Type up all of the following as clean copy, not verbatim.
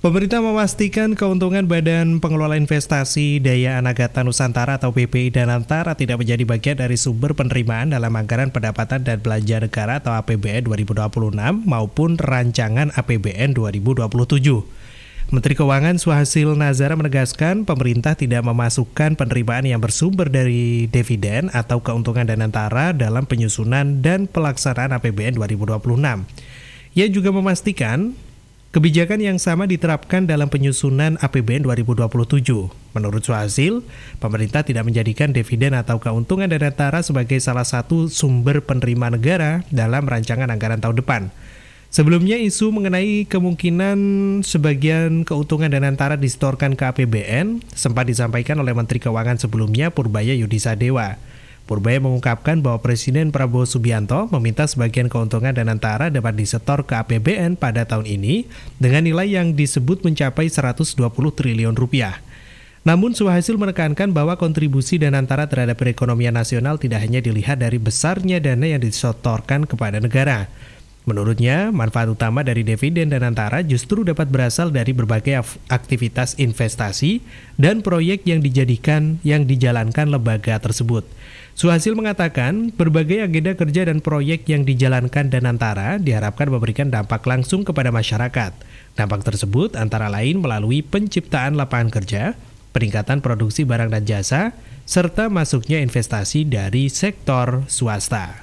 Pemerintah memastikan keuntungan Badan Pengelola Investasi Daya Anagata Nusantara atau BPI Danantara tidak menjadi bagian dari sumber penerimaan dalam anggaran pendapatan dan belanja negara atau APBN 2026 maupun rancangan APBN 2027. Menteri Keuangan Suhasil Nazara menegaskan pemerintah tidak memasukkan penerimaan yang bersumber dari dividen atau keuntungan Danantara dalam penyusunan dan pelaksanaan APBN 2026. Ia juga memastikan kebijakan yang sama diterapkan dalam penyusunan APBN 2027. Menurut Suhasil, pemerintah tidak menjadikan dividen atau keuntungan Danantara sebagai salah satu sumber penerimaan negara dalam rancangan anggaran tahun depan. Sebelumnya, isu mengenai kemungkinan sebagian keuntungan Danantara disetorkan ke APBN sempat disampaikan oleh Menteri Keuangan sebelumnya Purbaya Yudisadewa. Purbaya mengungkapkan bahwa Presiden Prabowo Subianto meminta sebagian keuntungan Danantara dapat disetor ke APBN pada tahun ini dengan nilai yang disebut mencapai 120 triliun rupiah. Namun Suhasil menekankan bahwa kontribusi Danantara terhadap perekonomian nasional tidak hanya dilihat dari besarnya dana yang disetorkan kepada negara. Menurutnya, manfaat utama dari dividen Danantara justru dapat berasal dari berbagai aktivitas investasi dan proyek yang dijalankan lembaga tersebut. Suhasil mengatakan, berbagai agenda kerja dan proyek yang dijalankan Danantara diharapkan memberikan dampak langsung kepada masyarakat. Dampak tersebut antara lain melalui penciptaan lapangan kerja, peningkatan produksi barang dan jasa, serta masuknya investasi dari sektor swasta.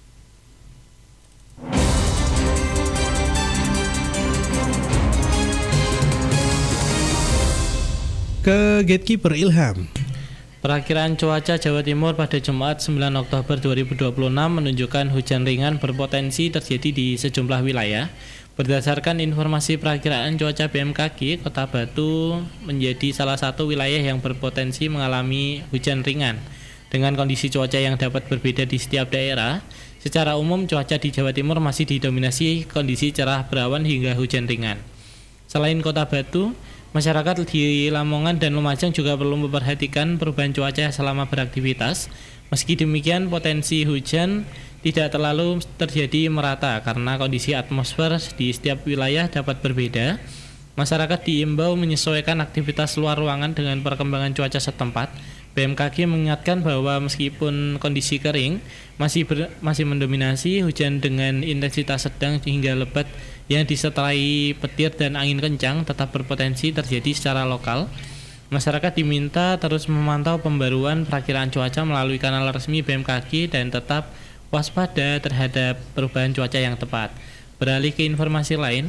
Ke Gatekeeper Ilham. Perakiraan cuaca Jawa Timur pada Jumat 9 Oktober 2026 menunjukkan hujan ringan berpotensi terjadi di sejumlah wilayah. Berdasarkan informasi perakiraan cuaca BMKG, Kota Batu menjadi salah satu wilayah yang berpotensi mengalami hujan ringan. Dengan kondisi cuaca yang dapat berbeda di setiap daerah, secara umum cuaca di Jawa Timur masih didominasi kondisi cerah berawan hingga hujan ringan. Selain Kota Batu, masyarakat di Lamongan dan Lumajang juga perlu memperhatikan perubahan cuaca selama beraktivitas. Meski demikian, potensi hujan tidak terlalu terjadi merata karena kondisi atmosfer di setiap wilayah dapat berbeda. Masyarakat diimbau menyesuaikan aktivitas luar ruangan dengan perkembangan cuaca setempat. BMKG mengingatkan bahwa meskipun kondisi kering, masih mendominasi hujan dengan intensitas sedang hingga lebat yang disertai petir dan angin kencang tetap berpotensi terjadi secara lokal. Masyarakat diminta terus memantau pembaruan perakiraan cuaca melalui kanal resmi BMKG dan tetap waspada terhadap perubahan cuaca yang tepat. Beralih ke informasi lain,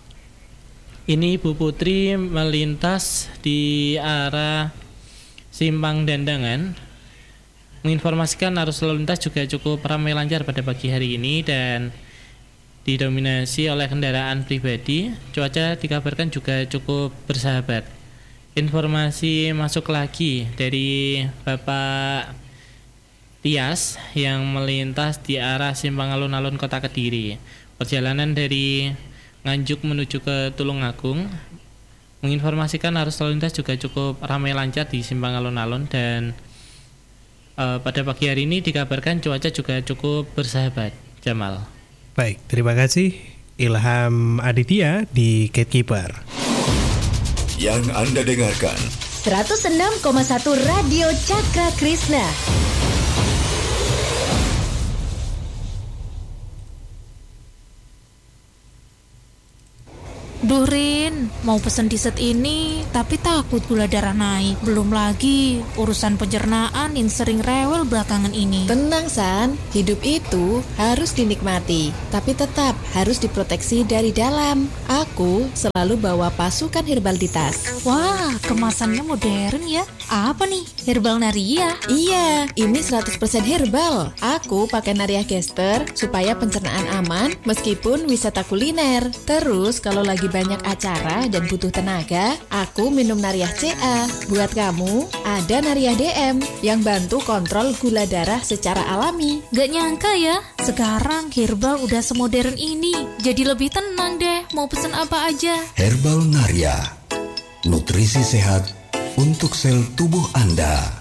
ini Ibu Putri melintas di arah Simpang Dandangan, menginformasikan arus lalu lintas juga cukup ramai lancar pada pagi hari ini dan didominasi oleh kendaraan pribadi. Cuaca dikabarkan juga cukup bersahabat. Informasi masuk lagi dari Bapak Tias yang melintas di arah Simpang Alun-Alun Kota Kediri. Perjalanan dari Nganjuk menuju ke Tulungagung, menginformasikan arus lalu lintas juga cukup ramai lancar di Simpang Alun-Alun dan pada pagi hari ini dikabarkan cuaca juga cukup bersahabat. Jamal. Baik, terima kasih Ilham Aditya di Gatekeeper. Yang Anda dengarkan 106,1 Radio Cakra Krishna. Duh Rin, mau pesen dessert ini tapi takut gula darah naik. Belum lagi urusan pencernaan yang sering rewel belakangan ini. Tenang San, hidup itu harus dinikmati, tapi tetap harus diproteksi dari dalam. Aku selalu bawa pasukan herbal di tas. Wah, kemasannya modern ya. Apa nih? Herbal Naria? Iya, ini 100% herbal. Aku pakai Naria Gester supaya pencernaan aman meskipun wisata kuliner. Terus kalau lagi banyak acara dan butuh tenaga, aku minum Nariah CA. Buat kamu, ada Nariah DM yang bantu kontrol gula darah secara alami. Gak nyangka ya, sekarang herbal udah semodern ini. Jadi lebih tenang deh, mau pesen apa aja. Herbal Naria, nutrisi sehat untuk sel tubuh Anda.